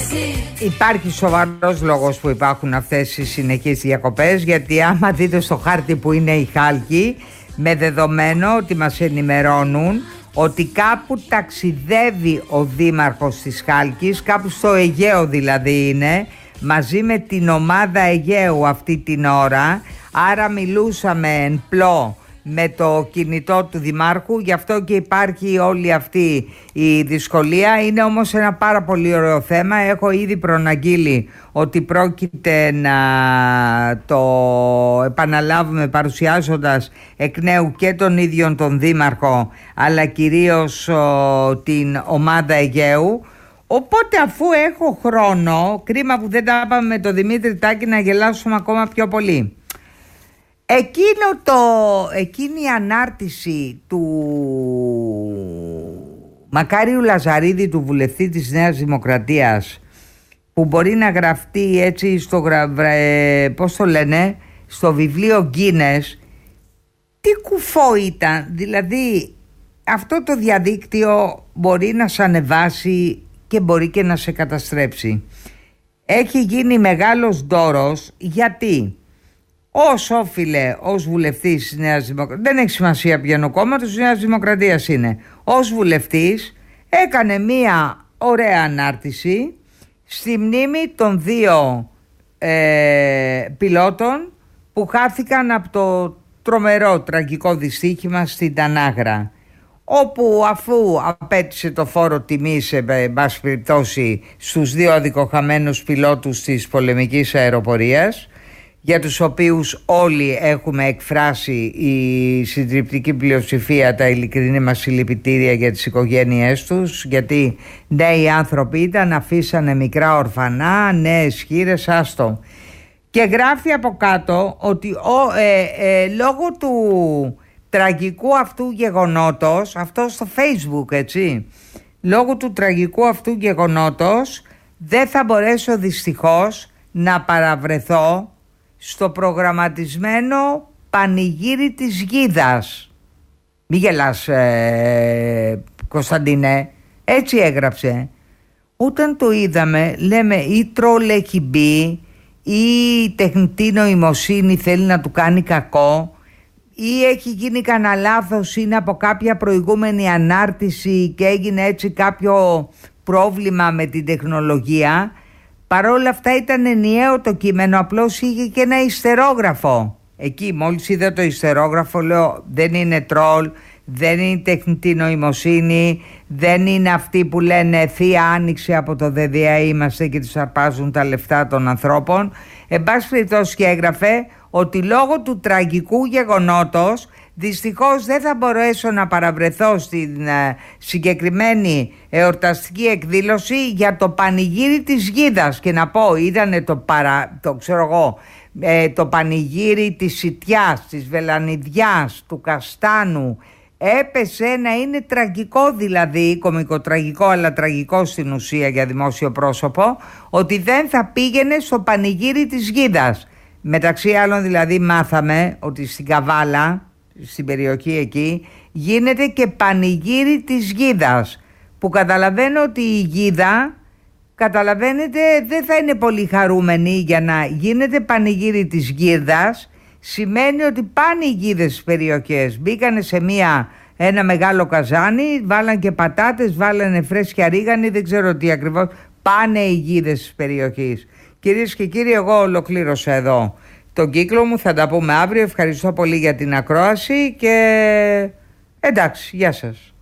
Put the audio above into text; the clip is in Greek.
Υπάρχει σοβαρός λόγος που υπάρχουν αυτές οι συνεχείς διακοπές, γιατί άμα δείτε στο χάρτη που είναι η Χάλκη, με δεδομένο ότι μας ενημερώνουν ότι κάπου ταξιδεύει ο δήμαρχος της Χάλκης, κάπου στο Αιγαίο δηλαδή είναι, μαζί με την ομάδα Αιγαίου αυτή την ώρα, άρα μιλούσαμε εν πλώ με το κινητό του δημάρχου, γι' αυτό και υπάρχει όλη αυτή η δυσκολία. Είναι όμως ένα πάρα πολύ ωραίο θέμα. Έχω ήδη προαναγγείλει ότι πρόκειται να το επαναλάβουμε παρουσιάζοντας εκ νέου και τον ίδιο τον δήμαρχο, αλλά κυρίως την ομάδα Αιγαίου. Οπότε αφού έχω χρόνο, κρίμα που δεν τα είπαμε με τον Δημήτρη Τάκη να γελάσουμε ακόμα πιο πολύ. Εκείνη η ανάρτηση του Μακάριου Λαζαρίδη, του βουλευτή της Νέας Δημοκρατίας, που μπορεί να γραφτεί έτσι στο βιβλίο Guinness, τι κουφό ήταν. Δηλαδή αυτό το διαδίκτυο μπορεί να σε ανεβάσει και μπορεί και να σε καταστρέψει. Έχει γίνει μεγάλος ντόρος, γιατί ως όφιλε, ως βουλευτής της Νέας Δημοκρατίας, δεν έχει σημασία ποιανού κόμματος της Νέας Δημοκρατίας είναι, ως βουλευτής έκανε μία ωραία ανάρτηση στη μνήμη των δύο πιλότων που χάθηκαν από το τρομερό τραγικό δυστύχημα στην Τανάγρα, όπου αφού απέτησε το φόρο τιμής σε πάση περιπτώσει στους δύο αδικοχαμένους πιλότους της πολεμικής αεροπορίας, για τους οποίους όλοι έχουμε εκφράσει η συντριπτική πλειοψηφία τα ειλικρινή μας συλληπιτήρια για τις οικογένειές τους, γιατί νέοι άνθρωποι ήταν, αφήσανε μικρά ορφανά, νέες χήρες, άστο. Και γράφει από κάτω ότι λόγω του τραγικού αυτού γεγονότος, αυτό στο Facebook έτσι, λόγω του τραγικού αυτού γεγονότος δεν θα μπορέσω δυστυχώς να παραβρεθώ στο προγραμματισμένο πανηγύρι της Γίδας. Μη γελάς Κωνσταντίνε, έτσι έγραψε. Όταν το είδαμε λέμε ή τρόλ έχει μπει ή η τεχνητή νοημοσύνη θέλει να του κάνει κακό ή έχει γίνει κανένα λάθος, είναι από κάποια προηγούμενη ανάρτηση και έγινε έτσι κάποιο πρόβλημα με την τεχνολογία. Παρόλα αυτά ήταν ενιαίο το κείμενο, απλώς είχε και ένα ιστερόγραφο. Εκεί μόλις είδα το ιστερόγραφο λέω δεν είναι τρόλ, δεν είναι τεχνητή νοημοσύνη, δεν είναι αυτοί που λένε θεία άνοιξη από το ΔΔΑ είμαστε και τους αρπάζουν τα λεφτά των ανθρώπων. Εν πάση περιπτώσει και έγραφε ότι λόγω του τραγικού γεγονότος δυστυχώς δεν θα μπορέσω να παραβρεθώ στην συγκεκριμένη εορταστική εκδήλωση για το πανηγύρι της Γίδας. Και να πω, ήταν το πανηγύρι της Σιτιάς, της Βελανιδιάς, του Καστάνου. Έπεσε να είναι τραγικό, δηλαδή κωμικοτραγικό αλλά τραγικό στην ουσία για δημόσιο πρόσωπο, ότι δεν θα πήγαινε στο πανηγύρι της Γίδας. Μεταξύ άλλων δηλαδή μάθαμε ότι στην Καβάλα, στην περιοχή εκεί, γίνεται και πανηγύρι της Γίδας, που καταλαβαίνω ότι η Γίδα, καταλαβαίνετε, δεν θα είναι πολύ χαρούμενη. Για να γίνεται πανηγύρι της Γίδας σημαίνει ότι πάνε οι Γίδες στις περιοχές, μπήκανε σε ένα μεγάλο καζάνι, βάλαν και πατάτες, βάλανε φρέσκια ρίγανη, δεν ξέρω τι ακριβώς, πάνε οι Γίδες της περιοχής. Κυρίες και κύριοι, εγώ ολοκλήρωσα εδώ τον κύκλο μου, θα τα πούμε αύριο. Ευχαριστώ πολύ για την ακρόαση και εντάξει, γεια σας.